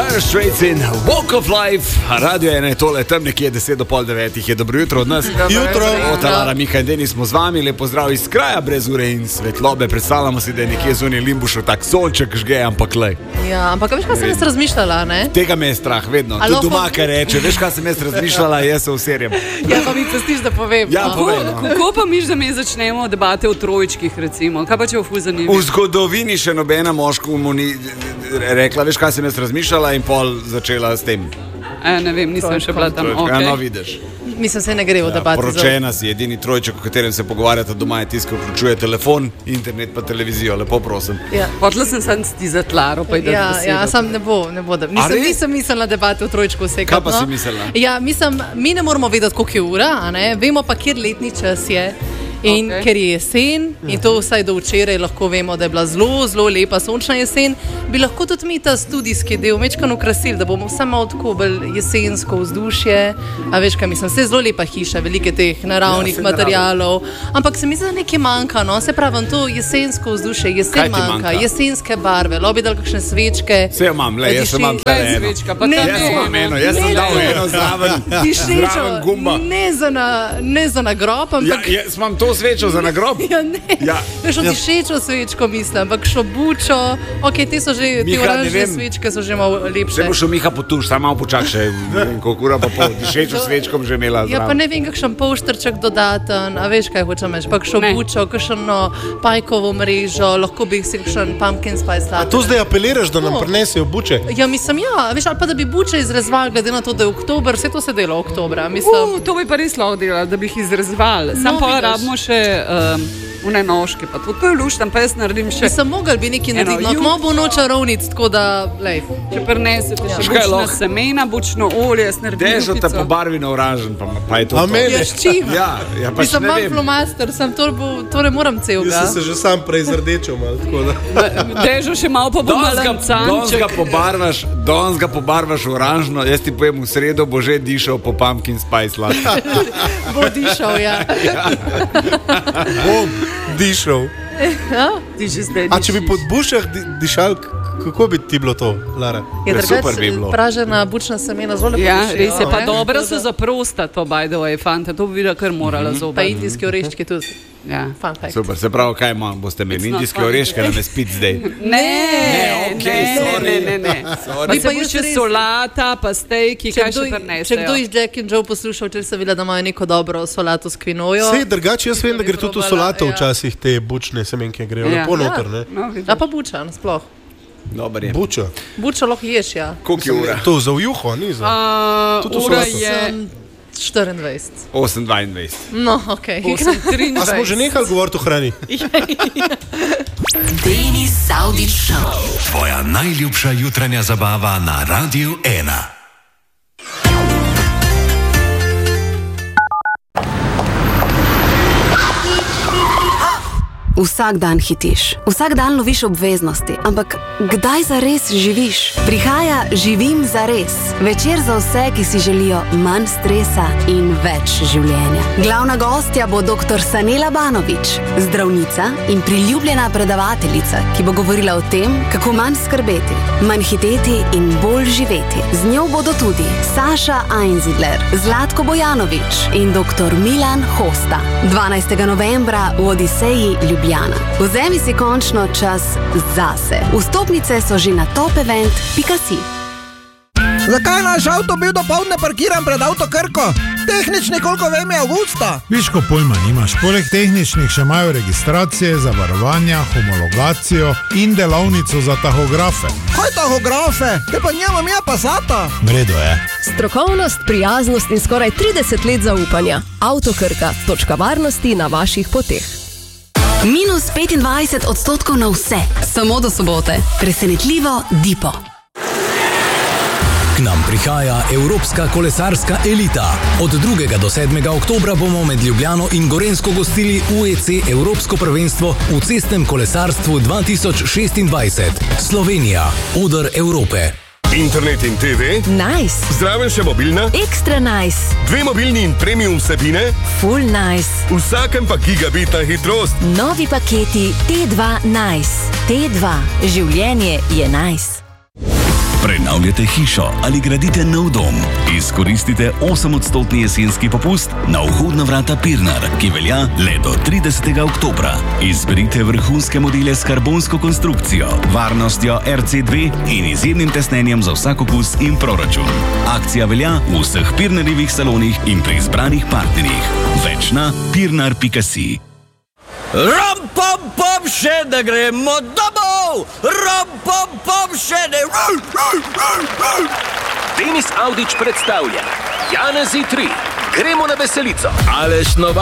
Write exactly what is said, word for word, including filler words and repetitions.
Dire Straits in Walk of Life. Radio ena je tole, tam nekje deset do pol devetih je. Dobro jutro od nas. Jutro. Od Lara, Mika in Denis smo z vami. Lep pozdrav iz kraja brez ure in svetlobe. Predstavljamo si, da je nekje zunaj Limbušu tak sonček žge, ampak lej. Ja, ampak veš, kaj sem jaz razmišljala, ne? Tega me je strah, vedno. Alo, Tudi doma, po... kaj reče. Veš, kaj sem jaz razmišljala, jaz se userjem. Ja, pa mi pustiš, da povem. Ja, no. povej, no. Kako pa miš, da mi začnemo debate o trojčkih, recimo? Kaj pa če v ful zanimivo? V zgodovini še nobena moška mu ni rekla, veš, kaj sem jaz razmišljala in pol začela s tem. E, ne vem, nisem Trojčkom. še bila tam. Trojčka, Okay. ja, no, vidiš. Mislim, se ne gre v Ja, debati. poročena si, edini trojček, o katerem se pogovarjate doma, je tisti, ki vključuje telefon, internet pa televizijo. Lepo prosim. Ja. Hotela sem sam sti za Tlaro, pa je Ja, ja, sam ne bo, ne bo. Da. Nisem, nisem mislila debate o trojčku vsekrat. Kaj pa no? si mislila? Ja, mislim, mi ne moramo vedeti, koliko je ura, a ne? Vemo pa, kjer letni čas je. In Okay. ker je jesen, in to vsaj do včeraj lahko vemo, da je bila zelo, zelo lepa sončna jesen, bi lahko tudi mi ta studijski del mečkano krasili, da bomo samo tako bolj jesensko vzdušje. A veš, kaj mislim, vse zelo lepa hiša, velike teh naravnih Ja, saj materialov. Ampak se mi zdi, da nekaj manjka, no, se pravim, to jesensko vzdušje, Kaj jesen ti manjka, manjka? jesenske barve, lobi dal kakšne svečke. Vse imam, le, jaz sem imam Diši- tale Ne, eno. svečka, pa Ne, tam Jaz je. imam eno, jaz sem Ne, dal ne. eno zraven, Dišečo, zraven gumba. ne za na, ne za na grob, Ja, ampak... jaz imam to svečo za nagrob. Ja, ne. Ja. Veš, o dišečo svečko mislim, ampak šobučo, ok, te so že, te Miha, ne oranžne vem. svečke so že malo Če lepše. boš v Miha potuš, samo malo počak še, ne vem, koliko ura pa pol, dišečo svečkom že imela Ja, pa zraven. ne vem, kakšen polštrček dodaten, a veš, kaj hočem reči, pa šobučo, kakšno pajkovo mrežo, lahko bi si kakšen pumpkin spice latte. Tu zdaj apeliraš, da nam No. prinesejo buče. Ja, mislim, ja, veš, ali pa da bi buče izrezvali, glede na to, da je oktober, vse to se dela oktobra, mislim. Uh, to bi pa res lahko delali, da bi jih izrezvali. Sam No, pa vidiš. rabimo še um, une nožke, pa to, to je luštan, pa jaz naredim še. Mislim, mogli bi nekaj Eno narediti, no, jutro. kmo bo noča rovnic, tako da, lej. Če prinesete Ja. še Škaj bučna lahko? semena, bučno olje, jaz naredim Dežo te juhico. pobarvi na oranžen, pa, pa je to A to. meni? Ja, s čim? Ja, ja, pač Mislim, ne imam vem. flomaster, sem to, bo, to ne moram celega. Jaz sem se že sam prej zrdečil malo, tako da. Dežo še malo pa bo Danes ga, danes ga malancanček. pobarvaš, danes ga pobarvaš oranžno, jaz ti povem, v sredo bo že dišal po pumpkin spice latte. Bo dišal, ja. Bom dišal. Ti že zdaj A če bi dišiš. pod bušah di, dišal, k- kako bi ti bilo to, Lara? Je Ja, super drugače bi bilo. pražena bučna semena zelo lepo. Ja, dišijo, res je, pa ne? dobro Tako so da- za prostat, to by the way, fanta, to bi videla kar morala Pa zoba. indijski oreščki tudi. Ja. Fun fact. Super, se pravi, kaj imam, boste imeli It's not indijske funny. oreške, da me spit zdaj. Ne, Ne, okej, ne, sorry. ne, ne, ne. Sorry. Pa Bi se pa bo jaz še res- solata, pa stejki, Če kaj kdo, še če prinesejo. kdo iz Jack and Joe poslušal, če sem videla, da imajo neko dobro solato s kvinojo. Sej, drugače jaz vem, da gre tudi v probala, solato ja. včasih te bučne semenke grejo Ja. lepo noter, ne? No, vidiš. A pa buča, sploh. Dobar je. Buča. Buča lahko ješ, ja. Koliko je ura? To za ujuho, ni za. Uh, Tudi v ura solato. je Sem štiriindvajset. osem dvaindvajset. No, ok. osem A smo že triindvajset. nehali govoriti o hrani? Denis Saudić Show. Tvoja najljubša jutranja zabava na Radiu ena. Vsak dan hitiš, vsak dan loviš obveznosti, ampak kdaj zares živiš? Prihaja Živim zares, večer za vse, ki si želijo manj stresa in več življenja. Glavna gostja bo doktor Sanela Banović, zdravnica in priljubljena predavateljica, ki bo govorila o tem, kako manj skrbeti, manj hiteti in bolj živeti. Z njo bodo tudi Saša Einzidler, Zlatko Bojanović in doktor Milan Hosta. dvanajstega novembra v Odiseji Ljubljana. Vzemi si končno čas zase. Vstopnice so že na topevent pika si. Zakaj je naš avto bil dopoldne parkiran pred avtokrko? Tehnični, koliko vem, je avgusta. Viško pojma nimaš, poleg tehničnih še imajo registracije, zavarovanja, homologacijo in delavnico za tahografe. Kaj tahografe? Te pa njema mi je pasata. Mredo je. Strokovnost, prijaznost in skoraj trideset let zaupanja. Avtokrka, točka varnosti na vaših poteh. Minus petindvajset odstotkov na vse, samo do sobote. Presenetljivo Dipo. K nam prihaja Evropska kolesarska elita. Od drugega do sedmega oktobra bomo med Ljubljano in Gorenjsko gostili U E C Evropsko prvenstvo v cestnem kolesarstvu dva tisoč šestindvajset. Slovenija, oder Evrope. Internet in te ve? Nice. Zraven še mobilna? Ekstra nice. Dve mobilni in premium vsebine? Full nice. Vsakem pa gigabitna hitrost. Novi paketi T dva Nice. T dva. Življenje je nice. Prenavljate hišo ali gradite nov dom? Izkoristite osemodstotni jesenski popust na vhodna vrata Pirnar, ki velja le do tridesetega oktobra. Izberite vrhunske modele s karbonsko konstrukcijo, varnostjo R C dve in izjemnim tesnenjem za vsak okus in proračun. Akcija velja v vseh Pirnarjevih salonih in pri izbranih partnerjih. Več na pirnar pika si. Rom, pom, pom, še ne gremo domov! Rom, pom, pom, še ne... Denis Avdić predstavlja Janezi tri. Gremo na veselico. Aleš Nova.